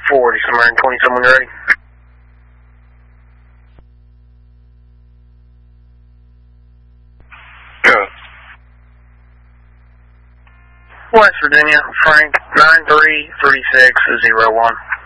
40, somewhere in 27 when you're ready. Go. West Virginia, Frank, 933601.